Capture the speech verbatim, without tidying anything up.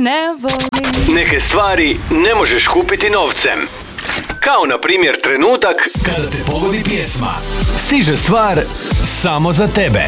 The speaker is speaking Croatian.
ne volim. Neke stvari ne možeš kupiti novcem. Kao na primjer trenutak kada te pogodi pjesma. Stiže stvar samo za tebe.